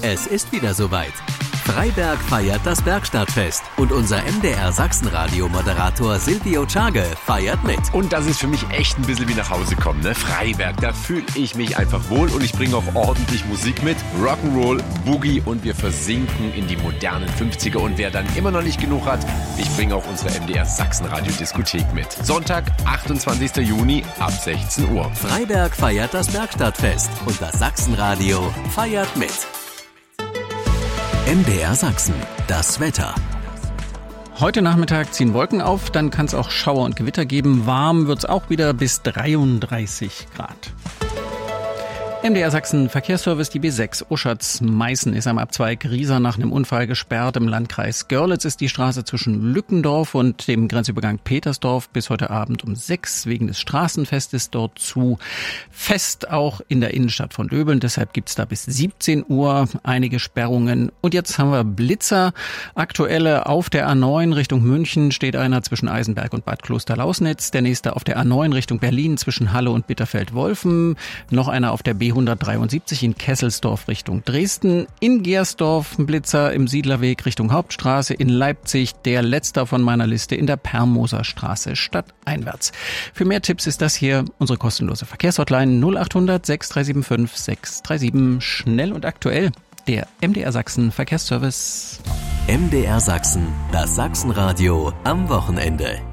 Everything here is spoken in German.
Es ist wieder soweit. Freiberg feiert das Bergstadtfest und unser MDR Sachsen-Radio-Moderator Silvio Czage feiert mit. Und das ist für mich echt ein bisschen wie nach Hause kommen, ne? Freiberg, da fühle ich mich einfach wohl und ich bringe auch ordentlich Musik mit. Rock'n'Roll, Boogie und wir versinken in die modernen 50er. Und wer dann immer noch nicht genug hat, ich bringe auch unsere MDR Sachsen-Radio-Diskothek mit. Sonntag, 28. Juni ab 16 Uhr. Freiberg feiert das Bergstadtfest und das Sachsen-Radio feiert mit. MDR Sachsen, das Wetter. Heute Nachmittag ziehen Wolken auf, dann kann es auch Schauer und Gewitter geben. Warm wird es auch wieder bis 33 Grad. MDR Sachsen Verkehrsservice, die B6 Oschatz-Meißen ist am Abzweig Riesa nach einem Unfall gesperrt. Im Landkreis Görlitz ist die Straße zwischen Lückendorf und dem Grenzübergang Petersdorf bis heute Abend um 6 wegen des Straßenfestes dort zu. Fest auch in der Innenstadt von Döbeln, deshalb gibt's da bis 17 Uhr einige Sperrungen. Und jetzt haben wir Blitzer. Aktuelle auf der A9 Richtung München steht einer zwischen Eisenberg und Bad Klosterlausnitz. Der nächste auf der A9 Richtung Berlin zwischen Halle und Bitterfeld-Wolfen. Noch einer auf der B173 in Kesselsdorf Richtung Dresden. In Gersdorf ein Blitzer im Siedlerweg Richtung Hauptstraße. In Leipzig der letzte von meiner Liste in der Permoser Straße stadteinwärts. Für mehr Tipps ist das hier unsere kostenlose Verkehrshotline 0800 6375 637. Schnell und aktuell der MDR Sachsen Verkehrsservice. MDR Sachsen, das Sachsenradio am Wochenende.